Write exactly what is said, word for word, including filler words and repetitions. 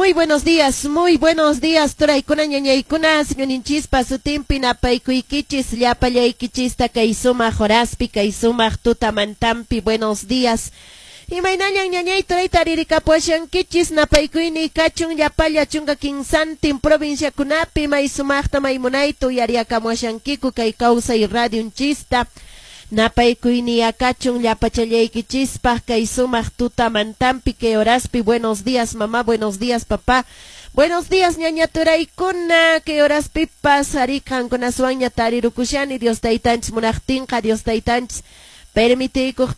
Muy buenos días, muy buenos días, turaykuna ñañaykuna, señorinchispa sutimpi napaykuykichispa llapallaykichista kay sumaq horaspi, kay sumaq tutamantampi, buenos días. Imaynañan ñañay turay taririkapuashankichis napaykuyni kachun llapalla chunka kinsantin provinciakunapi may sumaqta may munaytu yariakamuashankiku kay kawsay radionchista. Napaykuyni akachun llapachallaykichispaq kay sumaq tutamantampi kay horaspi, buenos días mamá, buenos días papá, buenos días ñaña turaykuna, kay horaspipas arikankunaswan ña tarirukushani Dios taytanchis munaqtinqa, Dios taytanchis permitikuq